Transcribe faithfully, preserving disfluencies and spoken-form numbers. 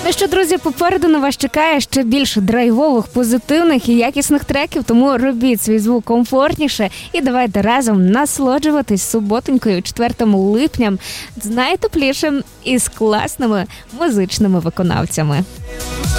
Ну що, друзі, попереду на вас чекає ще більше драйвових, позитивних і якісних треків, тому робіть свій звук комфортніше і давайте разом насолоджуватись суботонькою, четвертим липням, з найтеплішим і з класними музичними виконавцями.